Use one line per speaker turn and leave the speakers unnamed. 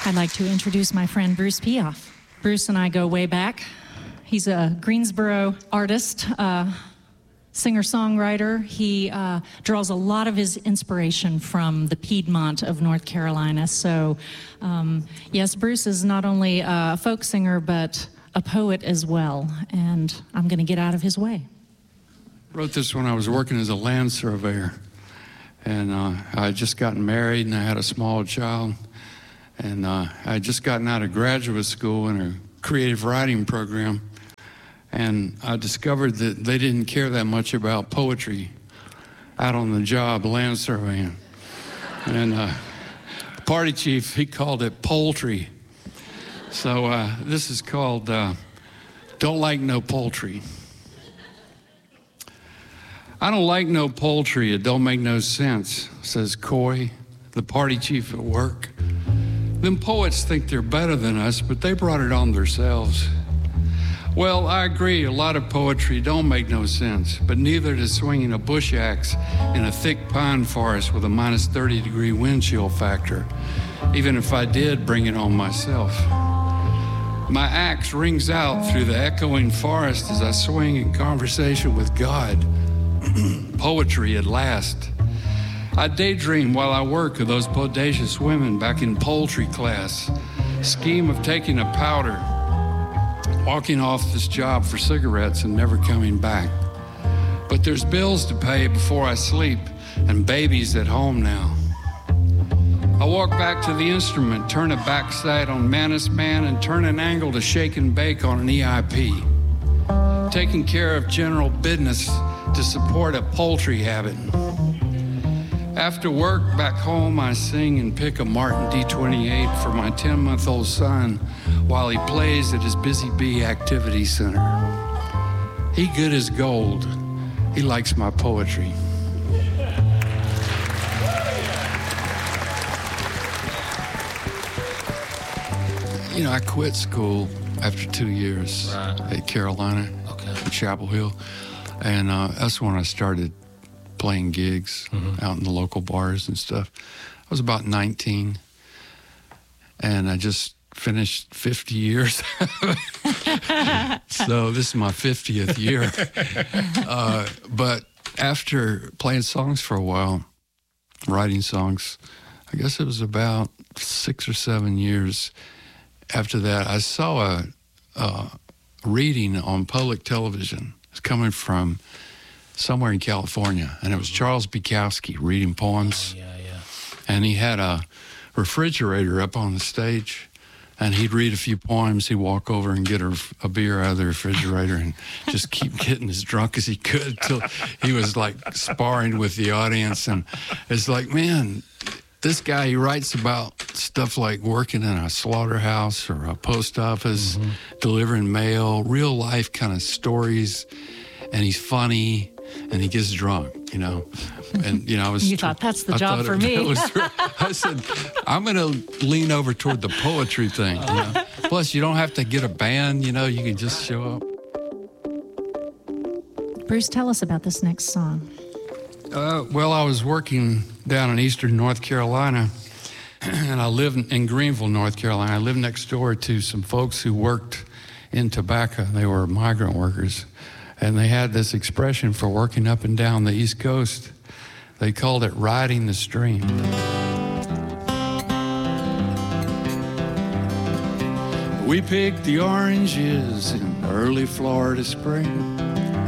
I'd like to introduce my friend Bruce Piaf. Bruce and I go way back. He's a Greensboro artist, singer-songwriter. He draws a lot of his inspiration from the Piedmont of North Carolina. So, yes, Bruce is not only a folk singer, but a poet as well. And I'm going to get out of his way.
Wrote this when I was working as a land surveyor. And I had just gotten married, and I had a small child. And I had just gotten out of graduate school in a creative writing program. And I discovered that they didn't care that much about poetry out on the job, land surveying. And the party chief, he called it poultry. So this is called Don't Like No Poultry. I don't like no poultry, it don't make no sense, says Coy, the party chief at work. Them poets think they're better than us, but they brought it on themselves. Well, I agree, a lot of poetry don't make no sense, but neither does swinging a bush axe in a thick pine forest with a minus 30-degree wind chill factor, even if I did bring it on myself. My axe rings out through the echoing forest as I swing in conversation with God. Poetry at last. I daydream while I work of those bodacious women back in poultry class. Scheme of taking a powder, walking off this job for cigarettes and never coming back. But there's bills to pay before I sleep and babies at home now. I walk back to the instrument, turn a backside on Manus Man and turn an angle to shake and bake on an EIP. Taking care of general business to support a poultry habit. After work, back home, I sing and pick a Martin D28 for my 10-month-old son while he plays at his Busy Bee Activity Center. He good as gold. He likes my poetry. You know, I quit school after 2 years at Carolina, at Chapel Hill. And that's when I started playing gigs out in the local bars and stuff. I was about 19, and I just finished 50 years. So this is my 50th year. But after playing songs for a while, writing songs, I guess it was about 6 or 7 years after that, I saw a reading on public television. It's coming from somewhere in California, and it was Charles Bukowski reading poems. And he had a refrigerator up on the stage, and he'd read a few poems. He'd walk over and get a beer out of the refrigerator and just keep getting as drunk as he could till he was like sparring with the audience. And it's like, man, this guy, he writes about stuff like working in a slaughterhouse or a post office, delivering mail, real life kind of stories, and he's funny, and he gets drunk, you know. And, you know, I was...
You thought, that's the job for me.
I said, I'm going to lean over toward the poetry thing, you know. Plus, you don't have to get a band, you know, you can just show up.
Bruce, tell us about this next song.
Well, I was working down in eastern North Carolina, and I lived in Greenville, North Carolina. I lived next door to some folks who worked in tobacco. They were migrant workers, and they had this expression for working up and down the East Coast. They called it riding the stream. We picked the oranges in early Florida spring.